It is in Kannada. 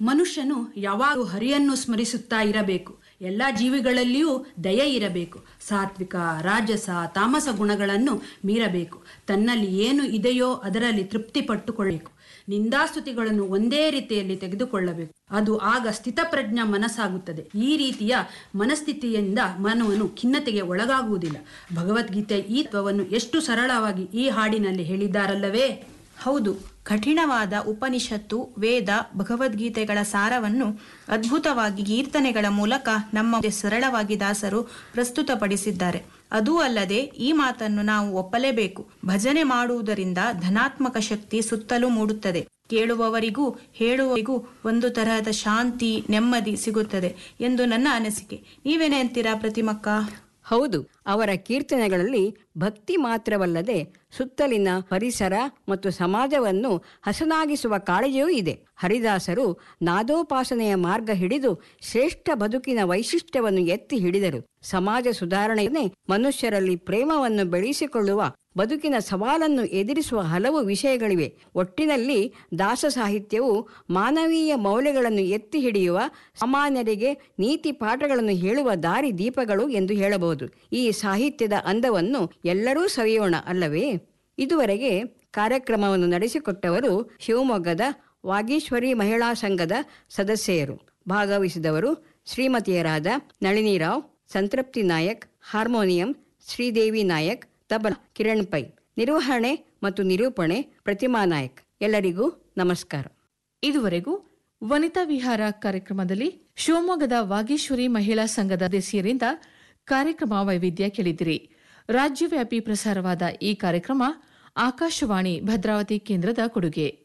ಮನುಷ್ಯನು ಯಾವಾಗಲೂ ಹರಿಯನ್ನು ಸ್ಮರಿಸುತ್ತಾ ಇರಬೇಕು. ಎಲ್ಲ ಜೀವಿಗಳಲ್ಲಿಯೂ ದಯೆ ಇರಬೇಕು. ಸಾತ್ವಿಕ, ರಾಜಸ, ತಾಮಸ ಗುಣಗಳನ್ನು ಮೀರಬೇಕು. ತನ್ನಲ್ಲಿ ಏನು ಇದೆಯೋ ಅದರಲ್ಲಿ ತೃಪ್ತಿ ಪಟ್ಟುಕೊಳ್ಳಬೇಕು. ನಿಂದಾಸ್ತುತಿಗಳನ್ನು ಒಂದೇ ರೀತಿಯಲ್ಲಿ ತೆಗೆದುಕೊಳ್ಳಬೇಕು. ಅದು ಆಗ ಸ್ಥಿತಪ್ರಜ್ಞ ಮನಸ್ಸಾಗುತ್ತದೆ. ಈ ರೀತಿಯ ಮನಸ್ಥಿತಿಯಿಂದ ಮಾನವನು ಖಿನ್ನತೆಗೆ ಒಳಗಾಗುವುದಿಲ್ಲ. ಭಗವದ್ಗೀತೆ ಈ ತತ್ವವನ್ನು ಎಷ್ಟು ಸರಳವಾಗಿ ಈ ಹಾಡಿನಲ್ಲಿ ಹೇಳಿದ್ದಾರಲ್ಲವೇ. ಹೌದು, ಕಠಿಣವಾದ ಉಪನಿಷತ್ತು, ವೇದ, ಭಗವದ್ಗೀತೆಗಳ ಸಾರವನ್ನು ಅದ್ಭುತವಾಗಿ ಕೀರ್ತನೆಗಳ ಮೂಲಕ ನಮ್ಮ ಸರಳವಾಗಿ ದಾಸರು ಪ್ರಸ್ತುತಪಡಿಸಿದ್ದಾರೆ. ಅದೂ ಅಲ್ಲದೆ ಈ ಮಾತನ್ನು ನಾವು ಒಪ್ಪಲೇಬೇಕು. ಭಜನೆ ಮಾಡುವುದರಿಂದ ಧನಾತ್ಮಕ ಶಕ್ತಿ ಸುತ್ತಲೂ ಮೂಡುತ್ತದೆ. ಕೇಳುವವರಿಗೂ ಹೇಳುವವರಿಗೂ ಒಂದು ತರಹದ ಶಾಂತಿ, ನೆಮ್ಮದಿ ಸಿಗುತ್ತದೆ ಎಂದು ನನ್ನ ಅನಿಸಿಕೆ. ನೀವೇನೇ ಅಂತೀರಾ ಪ್ರತಿಮಕ್ಕ? ಹೌದು, ಅವರ ಕೀರ್ತನೆಗಳಲ್ಲಿ ಭಕ್ತಿ ಮಾತ್ರವಲ್ಲದೆ ಸುತ್ತಲಿನ ಪರಿಸರ ಮತ್ತು ಸಮಾಜವನ್ನು ಹಸನಾಗಿಸುವ ಕಾಳಜಿಯೂ ಇದೆ. ಹರಿದಾಸರು ನಾದೋಪಾಸನೆಯ ಮಾರ್ಗ ಹಿಡಿದು ಶ್ರೇಷ್ಠ ಬದುಕಿನ ವೈಶಿಷ್ಟ್ಯವನ್ನು ಎತ್ತಿ ಹಿಡಿದರು. ಸಮಾಜ ಸುಧಾರಣೆಯೇ ಮನುಷ್ಯರಲ್ಲಿ ಪ್ರೇಮವನ್ನು ಬೆಳೆಸಿಕೊಳ್ಳುವ ಬದುಕಿನ ಸವಾಲನ್ನು ಎದುರಿಸುವ ಹಲವು ವಿಷಯಗಳಿವೆ. ಒಟ್ಟಿನಲ್ಲಿ ದಾಸ ಸಾಹಿತ್ಯವು ಮಾನವೀಯ ಮೌಲ್ಯಗಳನ್ನು ಎತ್ತಿ ಹಿಡಿಯುವ, ಸಾಮಾನ್ಯರಿಗೆ ನೀತಿ ಪಾಠಗಳನ್ನು ಹೇಳುವ ದಾರಿ ದೀಪಗಳು ಎಂದು ಹೇಳಬಹುದು. ಈ ಸಾಹಿತ್ಯದ ಅಂದವನ್ನು ಎಲ್ಲರೂ ಸವಿಯೋಣ ಅಲ್ಲವೇ? ಇದುವರೆಗೆ ಕಾರ್ಯಕ್ರಮವನ್ನು ನಡೆಸಿಕೊಟ್ಟವರು ಶಿವಮೊಗ್ಗದ ವಾಗೀಶ್ವರಿ ಮಹಿಳಾ ಸಂಘದ ಸದಸ್ಯರು. ಭಾಗವಹಿಸಿದವರು ಶ್ರೀಮತಿಯರಾದ ನಳಿನಿ ರಾವ್, ಸಂತೃಪ್ತಿ ನಾಯಕ್, ಹಾರ್ಮೋನಿಯಂ ಶ್ರೀದೇವಿ ನಾಯಕ್, ತಬಲಾ ಕಿರಣ್ ಪೈ, ನಿರ್ವಹಣೆ ಮತ್ತು ನಿರೂಪಣೆ ಪ್ರತಿಮಾ ನಾಯಕ್. ಎಲ್ಲರಿಗೂ ನಮಸ್ಕಾರ. ಇದುವರೆಗೂ ವನಿತಾ ವಿಹಾರ ಕಾರ್ಯಕ್ರಮದಲ್ಲಿ ಶಿವಮೊಗ್ಗದ ವಾಗೀಶ್ವರಿ ಮಹಿಳಾ ಸಂಘದ ಸದಸ್ಯರಿಂದ ಕಾರ್ಯಕ್ರಮ ವೈವಿಧ್ಯ ಕೇಳಿದಿರಿ. ರಾಜ್ಯವ್ಯಾಪಿ ಪ್ರಸಾರವಾದ ಈ ಕಾರ್ಯಕ್ರಮ ಆಕಾಶವಾಣಿ ಭದ್ರಾವತಿ ಕೇಂದ್ರದ ಕೊಡುಗೆ.